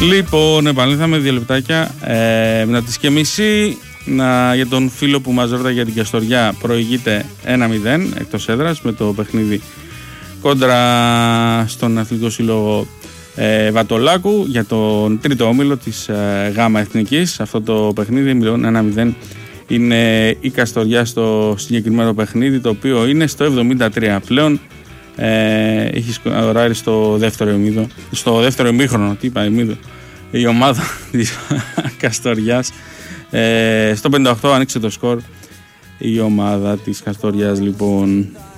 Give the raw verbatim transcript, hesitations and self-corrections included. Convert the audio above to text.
Λοιπόν, επανήλθαμε δύο λεπτάκια ε, μετά τις και μισή. Να, για τον φίλο που μας ρωτάει για την Καστοριά, προηγείται ένα μηδέν εκτός έδρας με το παιχνίδι κόντρα στον Αθλητικό Σύλλογο ε, Βατολάκου για τον τρίτο όμιλο της ε, ΓΑΜΑ Εθνικής. Αυτό το παιχνίδι ένα μηδέν είναι η Καστοριά στο συγκεκριμένο παιχνίδι, το οποίο είναι στο εβδομήντα τρία πλέον. Ε, έχει σκοράρει στο δεύτερο ημίδο, στο δεύτερο ημίχρονο, τι είπα, ημίδο, η ομάδα της Καστοριάς. Ε, στο πενήντα οκτώ άνοιξε το σκορ η ομάδα της Καστοριάς, λοιπόν.